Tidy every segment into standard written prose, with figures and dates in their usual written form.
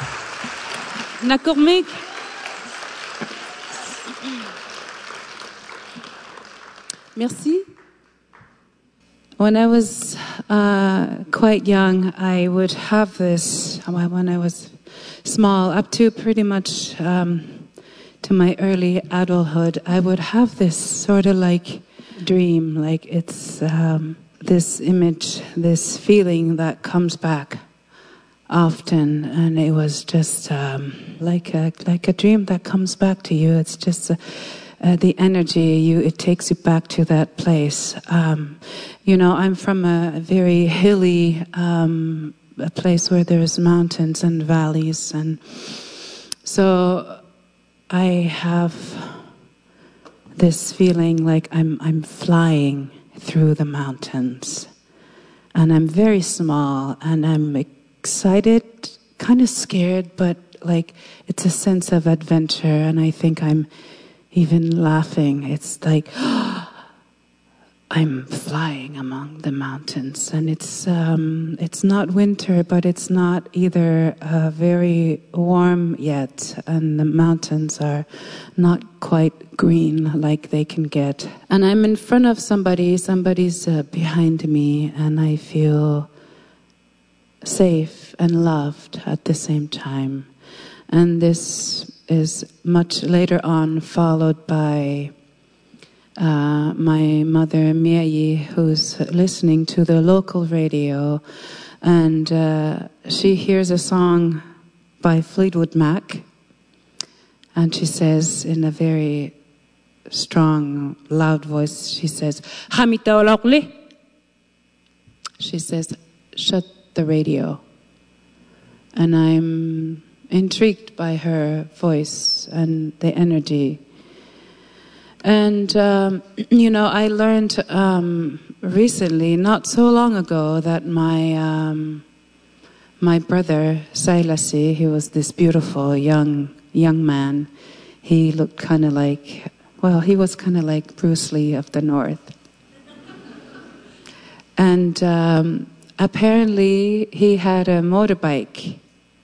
Nakormik. Merci. When I was quite young, I would have this, when I was small, up to pretty much to my early adulthood, I would have this sort of like dream, like it's this image, this feeling that comes back often, and it was just like a dream that comes back to you. It's just the energy it takes you back to that place. I'm from a very hilly a place where there's mountains and valleys, and so I have this feeling like I'm flying through the mountains, and I'm very small, and I'm excited, kind of scared, but like it's a sense of adventure, and I think I'm even laughing. It's like I'm flying among the mountains, and it's not winter, but it's not either very warm yet, and the mountains are not quite green like they can get. And I'm in front of somebody's behind me, and I feel safe and loved at the same time. And this is much later on followed by my mother Miei, who's listening to the local radio, and she hears a song by Fleetwood Mac, and she says in a very strong, loud voice, she says, she says, shut the radio. And I'm intrigued by her voice and the energy. And, I learned recently, not so long ago, that my brother, Sailasi, he was this beautiful young man. He looked kind of like, he was kind of like Bruce Lee of the North. And apparently he had a motorbike.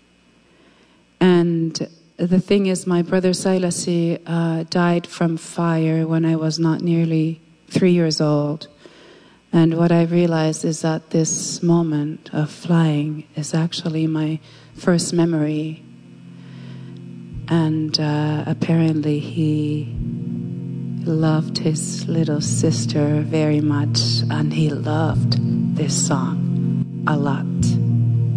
And the thing is, my brother Sailasi died from fire when I was not nearly 3 years old. And what I realized is that this moment of flying is actually my first memory. And apparently he loved his little sister very much, and he loved this song a lot.